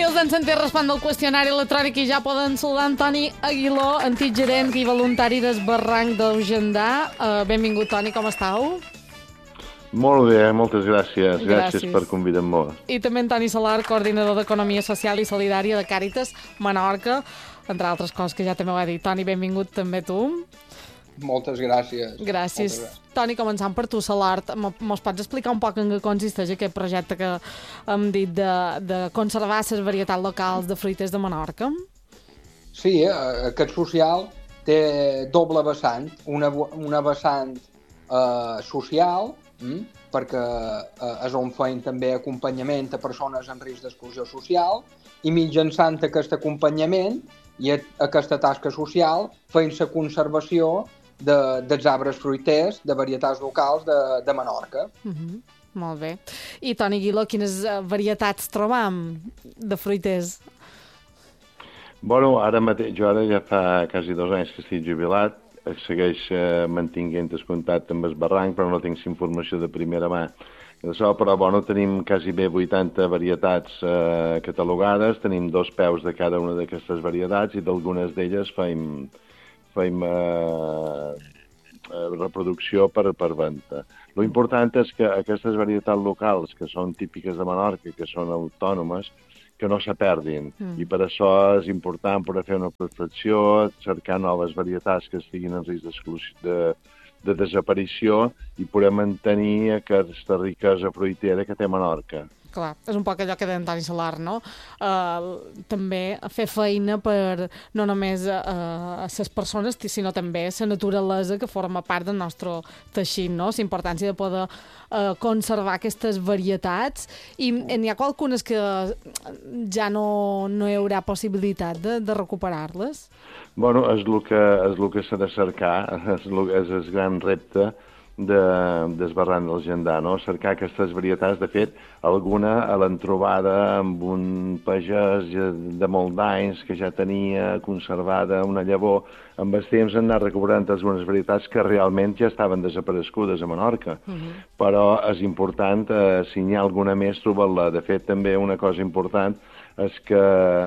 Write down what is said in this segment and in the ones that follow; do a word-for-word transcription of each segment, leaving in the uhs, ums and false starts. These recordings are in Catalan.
els han sentit respondre el qüestionari electrònic i ja poden saludar Toni Aguiló, antic gerent i voluntari del Barranc del Gendà. Uh, benvingut, Toni, com estàu? Molt bé, moltes gràcies. Gràcies, gràcies per convidar-me. I també en Toni Salar, coordinador d'Economia Social i Solidària de Càritas Menorca, entre altres coses que ja també ho ha dit. Toni, benvingut també tu. Moltes gràcies. Gràcies. Moltes gràcies. Toni, començant per tu, Salart, mos pots explicar un poc en què consisteix aquest projecte que hem dit de, de conservar les varietats locals de fruiters de Menorca? Sí, aquest social té doble vessant. Una, una vessant eh, social, hm? perquè eh, és on feim també acompanyament a persones en risc d'exclusió social, i mitjançant aquest acompanyament i aquesta tasca social feim la conservació de, dels arbres fruiters de varietats locals de, de Menorca. Uh-huh. Molt bé. I Toni Aguiló, quines varietats trobam de fruiters? Bueno, ara mateix, jo ara ja fa quasi dos anys que estic jubilat, segueix eh, mantinguent el contacte amb el barranc, però no tinc informació de primera mà. Això, però bueno, tenim quasi bé vuitanta varietats eh, catalogades, tenim dos peus de cada una d'aquestes varietats i d'algunes d'elles feim, feim eh, reproducció per, per venda. Lo important és que aquestes varietats locals, que són típiques de Menorca, que són autònomes, que no se perdin. Mm. I per això és important poder fer una prospecció, cercar noves varietats que estiguin en risc de, de desaparició i poder mantenir aquesta riquesa fruitera que té Menorca. Clar, és un poc allò que deia Toni Salar, no? Uh, també fer feina per no només uh, a les persones, sinó també a la naturalesa que forma part del nostre teixit, no? La importància de poder uh, conservar aquestes varietats. I n'hi ha qualcunes que ja no, no hi haurà possibilitat de, de recuperar-les? Bueno, és el que, és el que s'ha de cercar, és el, és el gran repte de, del Barranc del Gendà, no? Cercar aquestes varietats. De fet, alguna l'han trobada amb un pagès de molt d'anys que ja tenia conservada una llavor. Amb el temps han anat recuperant algunes varietats que realment ja estaven desaparegudes a Menorca. Uh-huh. Però és important, eh, si n'hi ha alguna més, trobar-la. De fet, també una cosa important és que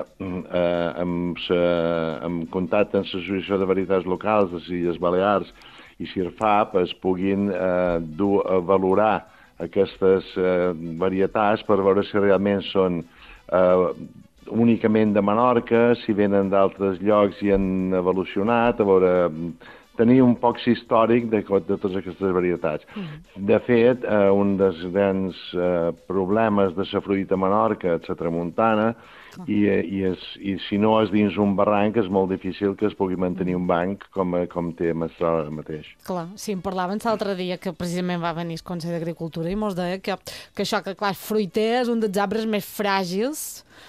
eh, amb, sa, amb contacte amb l'Associació de Varietats Locals de les Illes Balears i CIRFAP es puguin eh, dur a valorar aquestes eh, varietats per veure si realment són eh, únicament de Menorca, si venen d'altres llocs i han evolucionat, a veure, tenir un poc històric de, de totes aquestes varietats. Mm. De fet, eh, un dels grans eh, problemes de la fruita a Menorca és la tramuntana, i, i, és, i si no és dins un barranc és molt difícil que es pugui mantenir un banc com, com té Mestral ara mateix. Clar, sí, en parlaven l'altre dia que precisament va venir el Consell d'Agricultura i mos deia que, que això, que clar, fruiter és un dels arbres més fràgils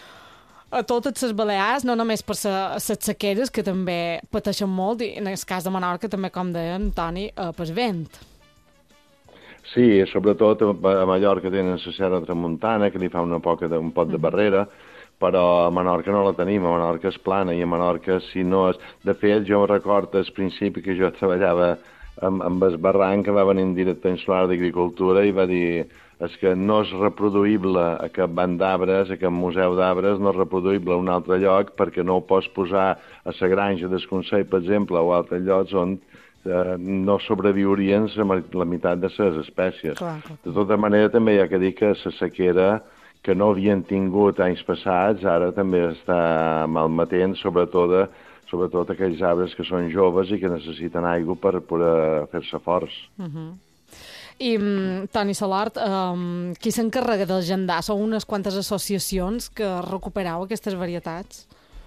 a totes les Balears, no només per les sequeres, que també pateixen molt, i en el cas de Menorca també, com deia en Toni, eh, pel vent. Sí, sobretot a Mallorca tenen la serra tramuntana, que li fa una poca de, un pot de barrera, però a Menorca no la tenim, a Menorca és plana, i a Menorca, si no és... De fet, jo recordo al principi que jo treballava amb, amb el barranc, que va venir un director insular d'Agricultura i va dir és que no és reproduïble aquest banc d'arbres, aquest museu d'arbres, no és reproduïble a un altre lloc perquè no ho pots posar a la granja del Consell, per exemple, o a altres llocs on eh, no sobreviurien la meitat de les espècies. Clar, clar. De tota manera, també hi ha que dir que la sequera que no havien tingut anys passats, ara també està malmetent, sobretot, sobretot aquells arbres que són joves i que necessiten aigua per poder fer-se forts. Uh-huh. I, Toni Salart, um, qui s'encarrega del Gendà? Són unes quantes associacions que recupereu aquestes varietats?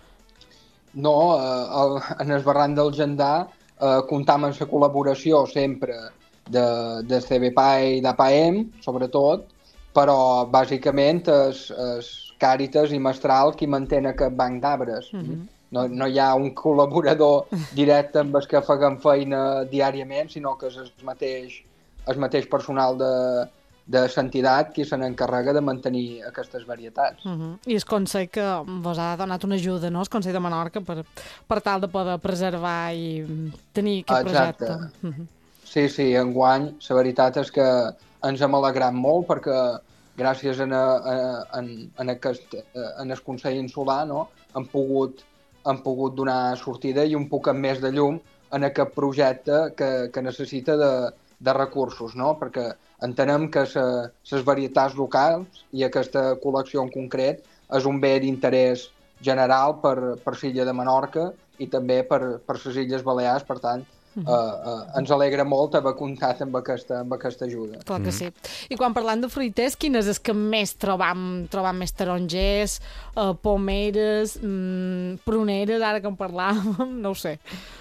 No, eh, el, en el Barranc del Gendà eh, comptam amb la col·laboració sempre de, de C B P A i d'A P A E M, sobretot, però bàsicament és, és Càritas i Mestral qui mantén aquest banc d'arbres. Uh-huh. No, no hi ha un col·laborador directe amb el que fem feina diàriament, sinó que és el mateix, el mateix personal de, de l'entitat qui se n'encarrega de mantenir aquestes varietats. Uh-huh. I el Consell que vos ha donat una ajuda, no?, el Consell de Menorca, per, per tal de poder preservar i tenir aquest Exacte. projecte. Uh-huh. Sí, sí, enguany la veritat és que ens hem alegrat molt perquè gràcies a, a, a, en, aquest, en el Consell Insular, no? han, pogut, han pogut donar sortida i un poc més de llum en aquest projecte que, que necessita de, de recursos, no? Perquè entenem que les varietats locals i aquesta col·lecció en concret és un bé d'interès general per, per l'illa de Menorca i també per, per les Illes Balears, per tant, Uh -huh. uh, uh, ens alegra molt haver comptat amb aquesta, amb aquesta ajuda. Clar que sí. I quan parlant de fruiters, quin és el que més trobam? Trobam més tarongers, uh, pomeres, mm, pruneres, ara que en parlàvem, no ho sé.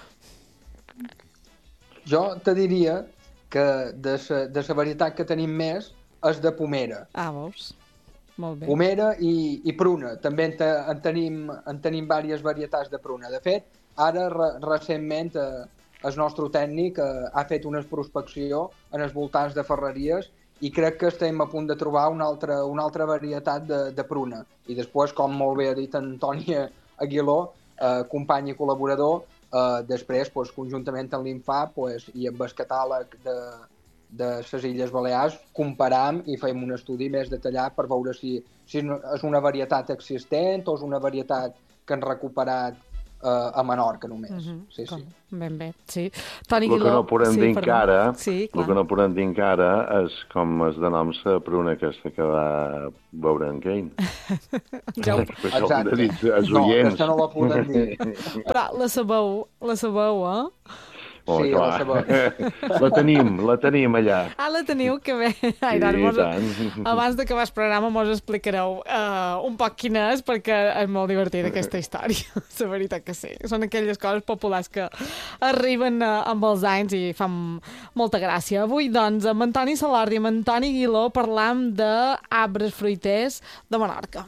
Jo te diria que de la de la varietat que tenim més és de pomera. Ah, veus? Molt bé. Pomera i, i pruna. També en, te, en, tenim, en tenim diverses varietats de pruna. De fet, ara re, recentment eh, el nostre tècnic eh, ha fet una prospecció en els voltants de ferreries i crec que estem a punt de trobar una altra, una altra varietat de, de pruna. I després, com molt bé ha dit Antònia Aguiló, eh, company i col·laborador, eh, després, pues, conjuntament amb l'Infap pues, i amb el catàleg de, de les Illes Balears, comparam i fem un estudi més detallat per veure si, si és una varietat existent o és una varietat que han recuperat Uh, a Menorca només. Uh -huh. Sí, sí. Ben bé, sí. Toni Guiló... El que no podem sí, dir encara, sí, el que no podem dir encara és com es denom la pruna aquesta que va veure en Kane. Ja ho... Exacte. Dir, els no, oients. aquesta no la podem dir. Però la sabeu, la sabeu, eh? Oh, sí, clar. la sabeu. La tenim, la tenim allà. Ah, la teniu, que bé. Ai, Sí, doncs, mos... tant. Abans d'acabar el programa mos explicareu uh, un poc quina és, perquè és molt divertida aquesta història. La veritat que sí. Són aquelles coses populars que arriben uh, amb els anys i fan molta gràcia. Avui, doncs, amb Antoni Salardi i amb Antoni Aguiló parlam d'arbres fruiters de Menorca.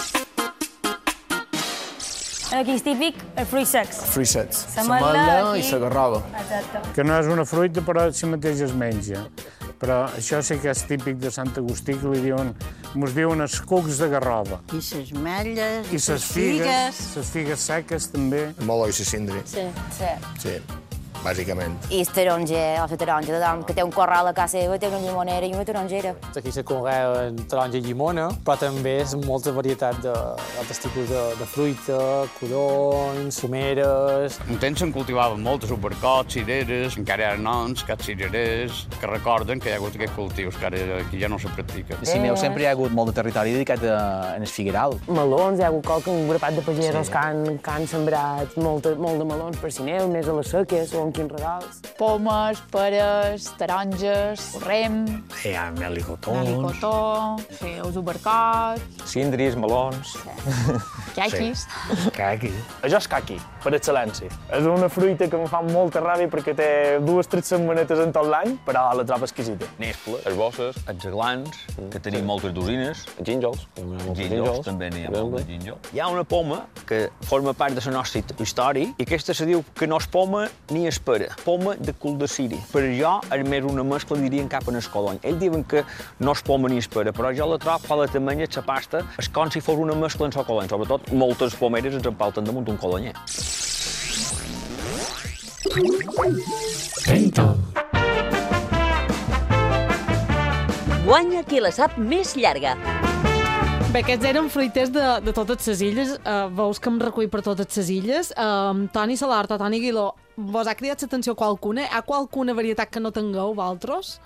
Aquí és típic, els fruits secs. Fruits secs. L'ametla i la garrova. Exacte. Que no és una fruita, però si mateix es menja. Però això sí que és típic de Sant Agustí, que li diuen, mos diuen els cucs de garrova. I les ametlles, I les figues, les figues seques també. El meló i la cindri. Sí. Sí. Sí, bàsicament. I el taronja, o la taronja, tothom que té un corral a casa seva té una llimonera i una tarongera. Aquí se conreen taronja i llimona, però també és molta varietat d'altres tipus de, de fruita, codonys, pomeres... Un temps se'n cultivaven moltes, supercots, cireres, encara hi ha noms, capcirerers, que recorden que hi ha hagut aquests cultius, que ara aquí ja no se practica. A Sineu sempre hi ha hagut molt de territori dedicat a, a el figueral. Melons, hi ha hagut qualque un grapat de pagesos sí. que, han, que han sembrat molt, molt de melons per Sineu, més a les seques, o quins regals. Pomes, peres, taronges, rem... Hi ha melicotons. Melicotó, sí, els ubercots... Cindris, melons... Sí. Caquis. Sí. Caqui. Això és caqui, per excel·lència. És una fruita que em fa molta ràbia perquè té dues o tres setmanetes en tot l'any, però la trobo exquisita. Nesples, les bosses, els aglans, que tenim sí. moltes dosines. Els gínjols. Els gínjols, també n'hi ha molt de gínjol. Hi ha una poma que forma part de la nostra història i aquesta se diu que no és poma ni és pera. Poma de cul de ciri. Per jo és més una mescla, dirien, cap en el codony. Ells diuen que no és poma ni és pera, però jo la trobo fa la tamanya, la pasta, és com si fos una mescla en el codony. Sobretot, moltes pomeres ens empalten damunt un codonyer. Guanya qui la sap més llarga. Bé, aquests eren fruiters de, de totes les illes. Uh, veus que em recull per totes les illes. Uh, Toni Salarta, Toni Aguiló, vos ha cridat l'atenció qualcuna? Hi ha qualcuna varietat que no tingueu, vosaltres?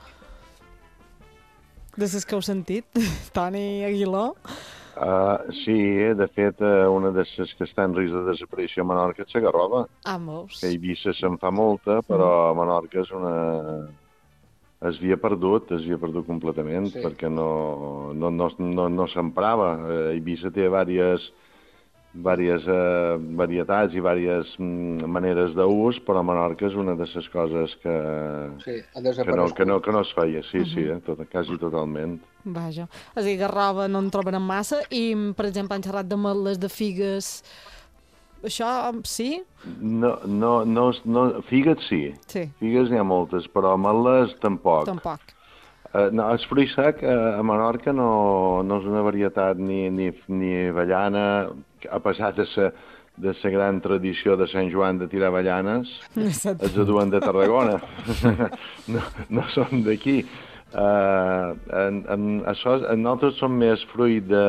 De les que heu sentit, Toni Aguiló? Uh, sí, de fet, uh, una de les que està en risc de desaparició a Menorca és la garrova. Ah, veus? Que a Eivissa se'n fa molta, però a Menorca és una... es havia perdut, es havia perdut completament, sí. perquè no, no, no, no, no s'emprava. Uh, Eivissa té diverses, diverses uh, varietats i diverses mm, maneres d'ús, però a Menorca és una de les coses que, sí, que, no, que, no, que no es feia, sí, uh -huh. sí, eh, tot, quasi totalment. Vaja. És a dir, garrova no en trobarem massa i, per exemple, han xerrat de metles, de figues... Això, sí? No, no, no, no, figues sí. Sí. Figues n'hi ha moltes, però metles tampoc. Tampoc. Uh, no, el fruit sec uh, a Menorca no, no és una varietat ni, ni, ni avellana, a pesar de ser de la gran tradició de Sant Joan de tirar avellanes, els aduen de Tarragona. no, no són d'aquí. Uh, en, en, això, en nosaltres som més fruit de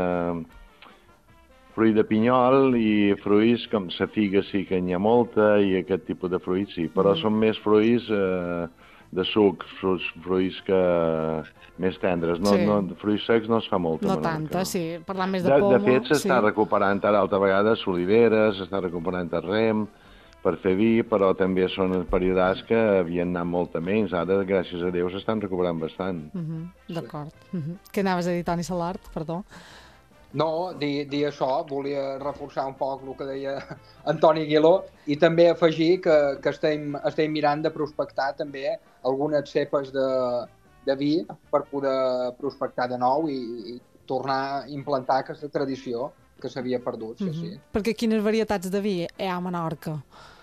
fruit de pinyol i fruits com la figa sí que n'hi ha molta i aquest tipus de fruits sí, però mm. són més fruits uh, de suc, fruits, fruits que més tendres. No, Sí. no, fruits secs no es fa molt. No a Menorca. tanta, sí. Parlant més de, De, pomo... de fet, s'està sí. recuperant ara altra vegada soliveres, s'està recuperant el rem per fer vi, però també són períodes que havien anat molta menys. Ara, gràcies a Déu, s'estan recuperant bastant. Uh -huh. D'acord. Uh -huh. Què anaves a dir, Toni Salart? Perdó. No, dir, dir això, volia reforçar un poc el que deia Antoni Aguiló i també afegir que, que estem, estem mirant de prospectar també algunes cepes de, de vi per poder prospectar de nou i, i tornar a implantar aquesta tradició que s'havia perdut. Sí, Uh -huh. sí. Perquè quines varietats de vi hi ha a Menorca?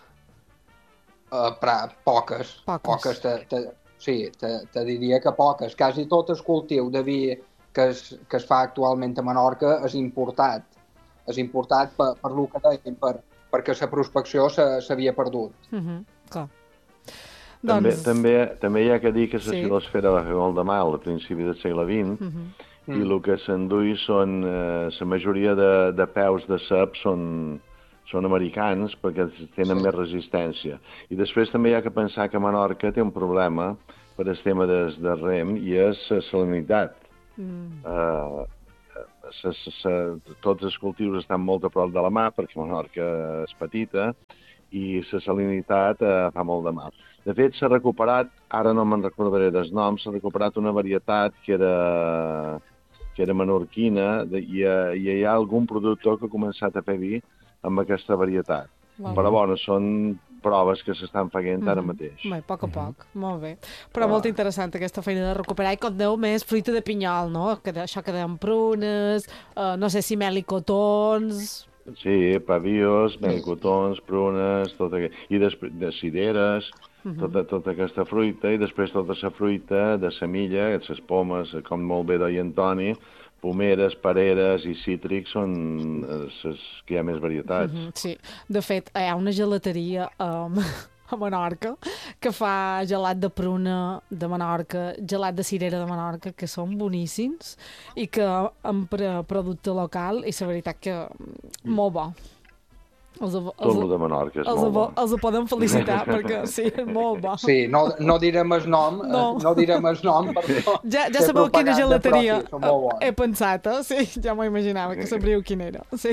Uh, pra, poques. Poques. poques te, te, sí, te, te diria que poques. Quasi tot el cultiu de vi que es, que es fa actualment a Menorca és importat. És importat per, per lo que dèiem, per, perquè la prospecció s'havia perdut. Uh -huh. Clar. També, Doncs- també, també hi ha que dir que la Sí. filosfera va fer molt de mal a principi del segle vint Uh -huh. i el que s'endui són, eh, la majoria de, de peus de cep són, són americans perquè tenen Sí. més resistència. I després també hi ha que pensar que Menorca té un problema per el tema des, de rem i és la salinitat. Mm. Uh, se, se, se, tots els cultius estan molt a prop de la mar perquè Menorca és petita i la salinitat uh, fa molt de mal. De fet, s'ha recuperat, ara no me'n recordaré dels noms, s'ha recuperat una varietat que era, que era menorquina de, i, uh, i hi ha algun productor que ha començat a fer vi amb aquesta varietat. Wow. Però, bueno, són proves que s'estan fent ara mateix. Bé, a poc a poc, molt bé. Però molt interessant aquesta feina de recuperar i com deu més fruita de pinyol, no? Que de, això que deien prunes, uh, no sé si melicotons... Sí, pavios, melocotons, prunes, tot aquest... i després de cireres, Uh -huh. tota, tota aquesta fruita, i després tota la fruita de semilla, les pomes, com molt bé deia Antoni, pomeres, pereres i cítrics són les que hi ha més varietats. Uh -huh, sí, de fet, hi ha una gelateria um, a Menorca que fa gelat de pruna de Menorca, gelat de cirera de Menorca, que són boníssims i que empra producte local i la veritat que molt bo. Els, els, Tot el de Menorca és els, molt bo. Els ho podem felicitar perquè sí, és molt bo. Sí, no, no direm el nom, No. no, no direm el nom, però... Ja, ja sabeu quina gelateria Però sí, són molt bons. he pensat, eh? Sí, ja m'ho imaginava, que sabríeu quina era. Sí.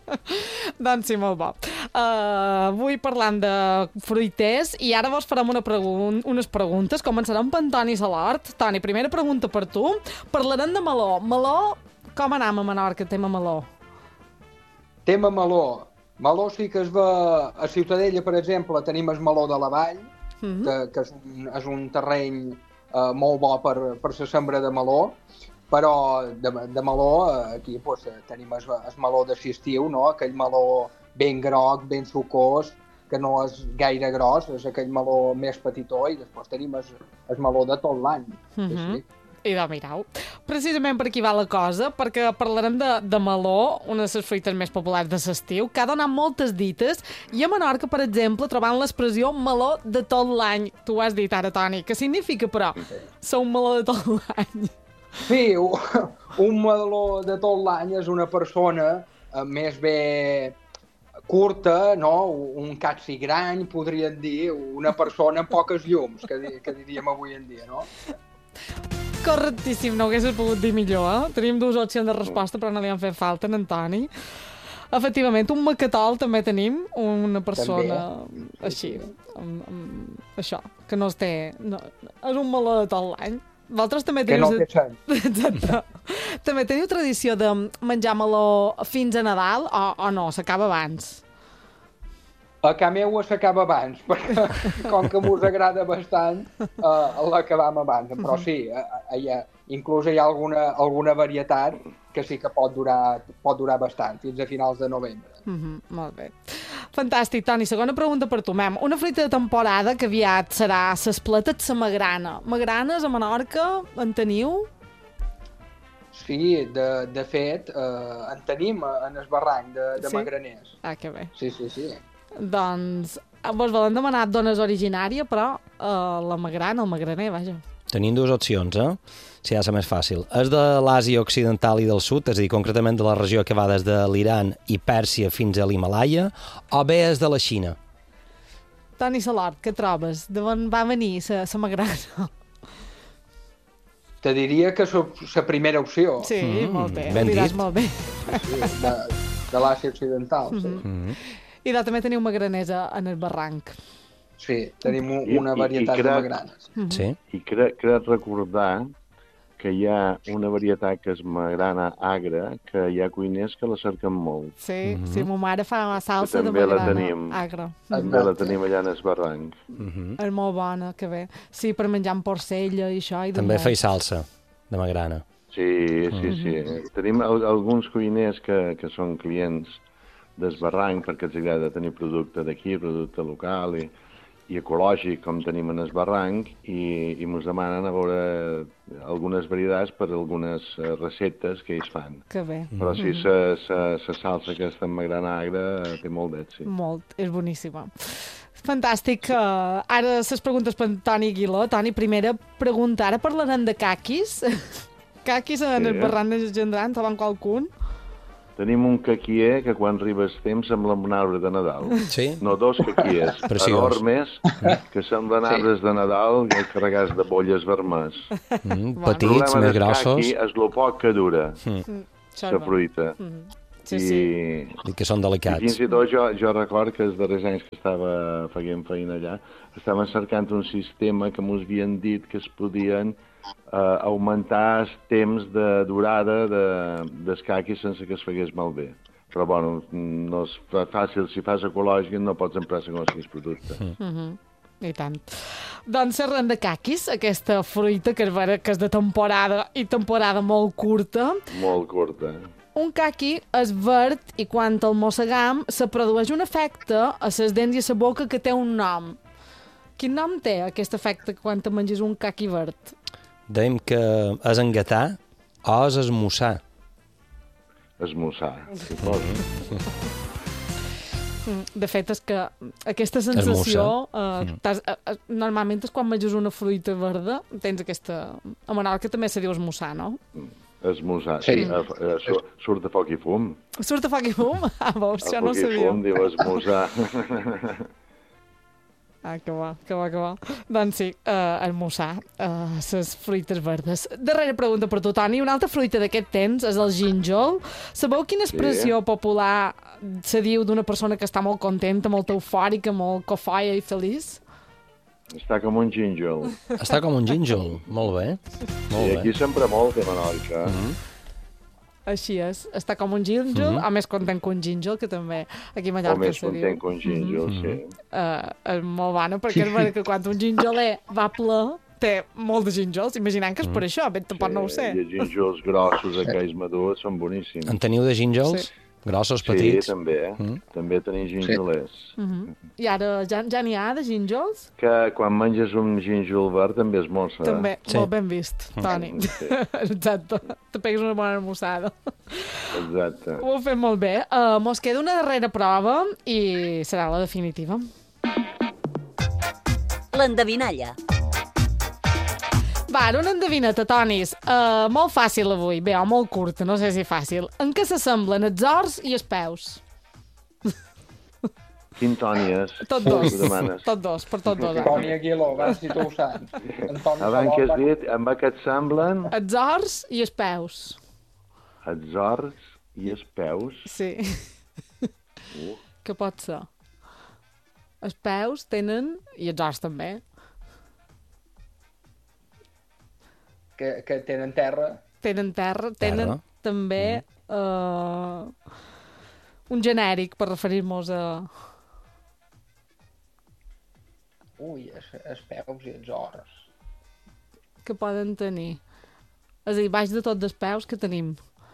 Doncs sí, molt bo. Uh, avui parlant de fruiters i ara vos farem una pregun unes preguntes. Començarem amb en Toni Salart. Toni, primera pregunta per tu. Parlarem de meló. Meló, com anem a Menorca, tema meló? Tema meló. Meló sí que es ve a Ciutadella, per exemple, tenim el meló de la Vall, Uh -huh. que, que és, un, és un terreny eh, molt bo per, per la sembra de meló, però de, de meló eh, aquí pues, tenim el, el meló de l'estiu, no? Aquell meló ben groc, ben sucós, que no és gaire gros, és aquell meló més petitó, i després tenim el, el meló de tot l'any. Uh Sí, -huh. sí. I de mirau. Precisament per aquí va la cosa, perquè parlarem de, de meló, una de les fruites més populars de l'estiu, que ha donat moltes dites, i a Menorca, per exemple, trobant l'expressió meló de tot l'any. Tu ho has dit ara, Toni. Què significa, però, ser un meló de tot l'any? Sí, un, un meló de tot l'any és una persona eh, més bé curta, no? Un capsigrany, podríem dir, una persona amb poques llums, que, di que diríem avui en dia, no? Correctíssim, no ho haguessis pogut dir millor, eh? Tenim dues opcions de resposta, però no li han fet falta en Antoni. Efectivament, un macatol també tenim, una persona També. així, amb, amb això, que no es té... No, és un meló de tot l'any. Vosaltres també Que teniu... no té sang. Exacte. També teniu tradició de menjar meló fins a Nadal o, o no? S'acaba abans? A casa meva s'acaba abans, perquè com que mos agrada bastant, uh, l'acabam abans. Però sí, uh, hi ha, inclús hi ha alguna, alguna varietat que sí que pot durar, pot durar bastant, fins a finals de novembre. Mm -hmm, molt bé. Fantàstic, Toni. Segona pregunta per tu, mem. Una fruita de temporada que aviat serà s'espleta de la magrana. Magranes a Menorca en teniu? Sí, de, de fet, eh, en tenim en el barranc de, de Sí? Magraners. Ah, que bé. Sí, sí, sí. Doncs vos volen demanar d'on és originària, però uh, la magrana, el magraner, vaja, Tenim dues opcions, eh? Si ha de ser més fàcil. És de l'Àsia Occidental i del Sud, és a dir, concretament de la regió que va des de l'Iran i Pèrsia fins a l'Himalaia, o bé és de la Xina? Toni Salot, què trobes? D'on va venir la magrana? Te diria que la primera opció. Sí, mm, molt bé, ho diràs molt bé. Sí, de, de l'Àsia Occidental, sí. Mm -hmm. I de, també teniu magranesa en el barranc. Sí, tenim una varietat I, i crec, de magranes. Mm -hmm. Sí. I crec, crec recordar que hi ha una varietat que és magrana agra, que hi ha cuiners que la cerquen molt. Sí, mm -hmm. sí, ma mare fa salsa de també magrana la tenim, agra. També la tenim allà en el barranc. Mm -hmm. És molt bona, que bé. Sí, per menjar amb porcella i això. I també feia salsa de magrana. Sí, sí, mm -hmm. sí. Tenim alguns cuiners que, que són clients del barranc perquè els agrada tenir producte d'aquí, producte local i, i ecològic, com tenim en el barranc, i, i ens demanen a veure algunes varietats per algunes receptes que ells fan. Que bé. Però sí, la salsa aquesta amb magrana agra té molt d'èxit. Molt, és boníssima. Fantàstic. Uh, ara les preguntes per Toni Aguiló. Toni, primera pregunta. Ara parlarem de caquis. Caquis en sí. el barranc de Gendran, troben qualcun? Tenim un caquier que quan arriba el temps sembla un arbre de Nadal. Sí? No, dos caquiers enormes que semblen sí. arbres de Nadal carregats de bolles vermelles. Mm, petits, més grossos. El problema és el poc que dura, mm. la fruita. Mm. Sí, I, sí. I que són delicats. I fins i tot jo, jo record que els darrers anys que estava fent feina allà, estaven cercant un sistema que m'ho havien dit que es podien Uh, augmentar el temps de durada de, dels caquis sense que es fagués malbé. Però, bueno, no és fàcil. Si fas ecològic no pots emprar segons quins productes. Mm -hmm. I tant. Doncs xerrem de caquis, aquesta fruita que és, vera, que és de temporada i temporada molt curta. Molt curta. Un caqui és verd i quan el mossegam se produeix un efecte a les dents i a la boca que té un nom. Quin nom té aquest efecte quan te menges un caqui verd? Dèiem que és engatar o és esmussar. Esmussar, suposo. De fet, és que aquesta sensació, uh, mm. uh, normalment és quan menges una fruita verda, tens aquesta... A Menorca també se diu esmussar, no? Esmussar, sí. sí. Uh, uh, surt de foc i fum. Surt de foc i fum? Ah, veus, això no ho sabia. A foc i fum diu esmussar. Ah, que bo, que bo, que bo. Doncs sí, uh, esmussar les uh, fruites verdes. Darrera pregunta per tu, Toni. Una altra fruita d'aquest temps és el gínjol. Sabeu quina expressió sí. popular se diu d'una persona que està molt contenta, molt eufòrica, molt cofoia i feliç? Està com un gínjol. Està com un gínjol, molt bé. Molt I bé. aquí sempre molt de Menorca. Mm -hmm. Així és, està com un gínjol, mm -hmm. a més content que un gínjol, que també aquí a Mallorca o més se diu. content que un gínjol, mm -hmm. sí. Uh, és molt bona, perquè és vera que quan un gínjoler va ple, té molt de gínjols, imaginant que és per això, ben tampoc sí, no ho sé. I els gínjols grossos, aquells madurs, són boníssims. En teniu de gínjols? Sí. Grossos, petits? Sí, també, eh? Mm. També tenim gínjolers. Sí. Mm -hmm. I ara ja ja n'hi ha de gínjols? Que quan menges un gínjol verd també es mossa. També, sí. Molt ben vist, Toni. Sí. Exacte, te pegues una bona almoçada. Exacte. Ho heu fet molt bé. Uh, mos queda una darrera prova i serà la definitiva. L'endevinalla. Va, ara una endevineta, Tonis. Uh, molt fàcil avui. Bé, o molt curta, no sé si fàcil. En què s'assemblen els horts i els peus? Quin Toni és? Tot dos. Tot dos, per tot dos. Toni Aguiló, va, si tu ho saps. Abans que has dit, amb què et semblen? Els horts i els peus. Els horts i els peus? Sí. Uh. Què pot ser? Els peus tenen, i els horts també, Que, que tenen terra. Tenen terra, tenen terra. també mm. uh, un genèric per referir-nos a... Ui, els, els peus i els horts. Que poden tenir. És a dir, baix de tot dels peus que tenim.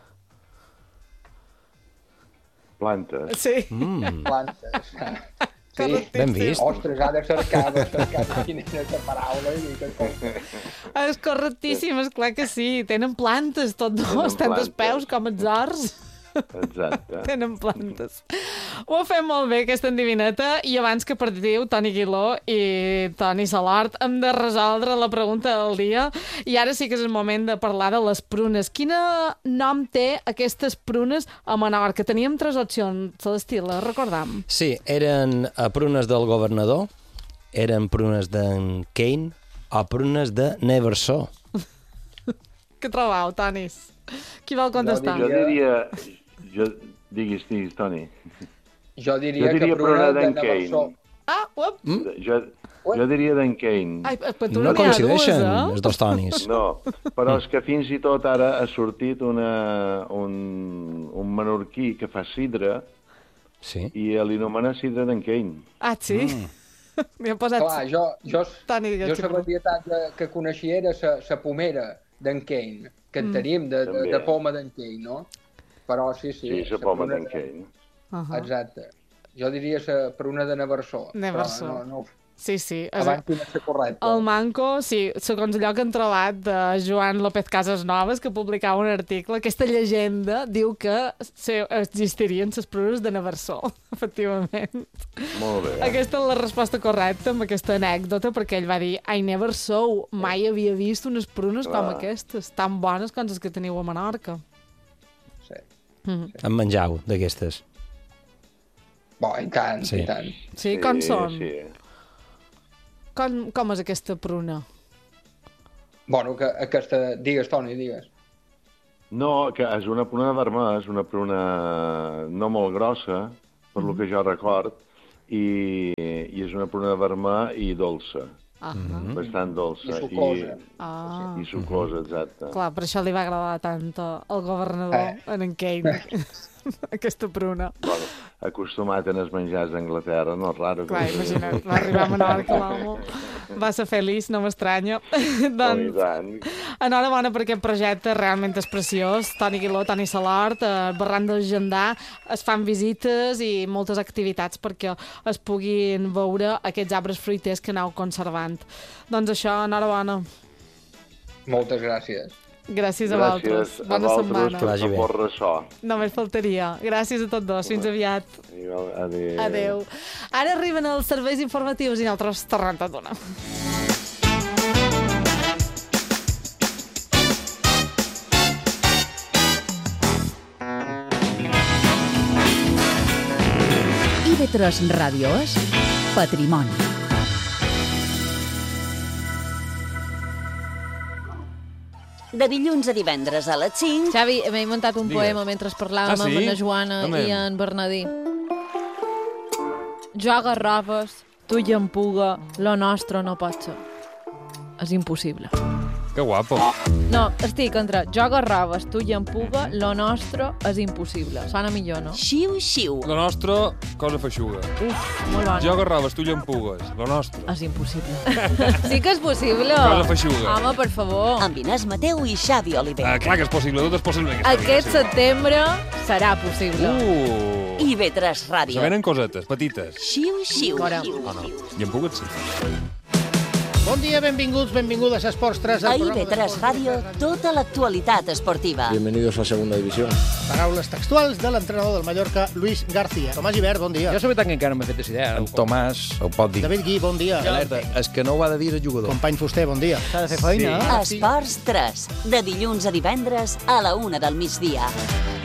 Plantes. Sí. Mm. Plantes. Sí. Ben vist. Ostres, ha de cercar, de cercar quina és la paraula. És correctíssim, esclar que sí. Tenen plantes, tot dos, tant els peus com els horts. Exacte. Tenen plantes. Ho fem molt bé, aquesta endivineta, i abans que partiu, Toni Guiló i Toni Salart, hem de resoldre la pregunta del dia, i ara sí que és el moment de parlar de les prunes. Quin nom té aquestes prunes a Menorca? Teníem tres opcions, Celestí, les recordam? Sí, eren uh, prunes del governador, eren prunes d'en Kane o prunes de Neverso. Què trobau, Tonis? Qui vol contestar? Jo diria... Jo... Diguis, diguis, Toni. Jo diria, jo diria que pruna d'en de Kane. Ah, uop. Mm? Jo, jo diria d'en Kane. Ai, però tu no no coincideixen, dues, eh? els dos Tonis. No, però és que fins i tot ara ha sortit una, un, un menorquí que fa sidra sí. i l'anomena sidra d'en Kane. Ah, sí? Mm. M'hi ha posat... Clar, jo, jo, Toni, jo la varietat de, que coneixia era la pomera d'en Kane, que en Mm. tenim de, de, de poma d'en Kane, no? Però sí, sí. Sí, la sa poma pruna d'en Kane. Uh -huh. Exacte. Jo diria la pruna de Neversó. Neversó. No, no, sí, sí. abans que no ser correcte. El manco, sí, segons allò que han trobat de Joan López Casasnovas, que publicava un article, aquesta llegenda diu que se, existirien les prunes de Neversó, efectivament. Molt bé. Aquesta és la resposta correcta amb aquesta anècdota, perquè ell va dir I never saw, mai havia vist unes prunes Clar. com aquestes, tan bones com les que teniu a Menorca. Sí. Mm. En menjau, d'aquestes. Bo, i tant, Sí. i tant. Sí, sí, com són? Sí. Com, com és aquesta pruna? Bueno, que aquesta... Digues, Toni, digues. No, que és una pruna de vermell, és una pruna no molt grossa, per mm. lo que jo record, i, i és una pruna de vermell i dolça. Ah. Mm. Bastant dolça. I sucosa. I, Ah. i sucosa, exacte. Clar, per això li va agradar tant al governador, eh. en en Kane, aquesta pruna. Bueno, acostumat en els menjars d'Anglaterra, no és raro. Clar, imagina't, va arribar a Menorca l'home, va ser feliç, no m'estranya. Doncs, enhorabona per aquest projecte, realment és preciós. Toni Guiló, Toni Salart, a Barranc del Gendar, es fan visites i moltes activitats perquè es puguin veure aquests arbres fruiters que aneu conservant. Doncs això, enhorabona. Moltes gràcies. Gràcies a Gràcies vosaltres. a Bona vosaltres setmana. que vagi bé. Por ressò. Només faltaria. Gràcies a tots dos. Fins aviat. Adéu. Adéu. Ara arriben els serveis informatius i nosaltres tornem a donar. I V tres Ràdio és Patrimoni. De dilluns a divendres a les cinc... Xavi, m'he inventat un Digues. poema mentre parlàvem Ah, sí? amb la Joana Home. i en Bernadí. Joga robes, tu i en puga, lo nostre no pot ser. És impossible. Que guapo. No, estic entre joga robes, tu i en puga, lo nostre és impossible. Sona millor, no? Xiu, xiu. La nostra, cosa feixuga. Uf, molt bona. Joga robes, tu llampugues. La nostra. És impossible. Sí que és possible. Cosa feixuga. Home, per favor. Amb Inés Mateu i Xavi Oliver. Ah, clar que és possible, tot és possible. en aquesta Aquest vida, setembre serà possible. Uh. I V tres Ràdio. Se venen cosetes, petites. Xiu, xiu. Fora. Oh, no. Llampugues, sí. Bon dia, benvinguts, benvingudes a Esports tres. A I V tres Ràdio, tota l'actualitat esportiva. Bienvenidos a Segunda División. Paraules textuals de l'entrenador del Mallorca, Luis García. Tomàs Gibert, bon dia. Jo la veritat que encara no m'he fet idea. En Tomàs ho pot dir. David Gui, bon dia. Alerta, és que no ho ha de dir el jugador. Company Fuster, bon dia. S'ha de fer feina. Esports tres, de dilluns a divendres a la una del migdia.